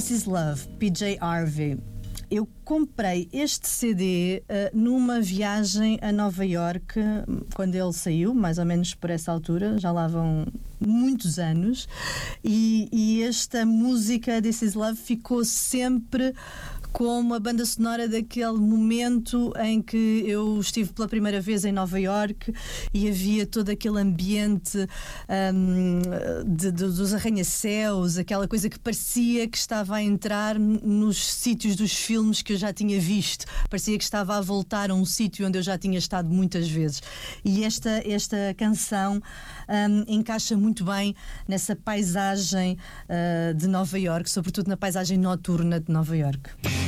This Is Love, PJ Harvey. Eu comprei este CD numa viagem a Nova Iorque, quando ele saiu, mais ou menos por essa altura, já lá vão muitos anos, e esta música, This Is Love, ficou sempre como a banda sonora daquele momento em que eu estive pela primeira vez em Nova Iorque e havia todo aquele ambiente dos arranha-céus, aquela coisa que parecia que estava a entrar nos sítios dos filmes que eu já tinha visto, parecia que estava a voltar a um sítio onde eu já tinha estado muitas vezes, e esta canção encaixa muito bem nessa paisagem de Nova Iorque, sobretudo na paisagem noturna de Nova Iorque.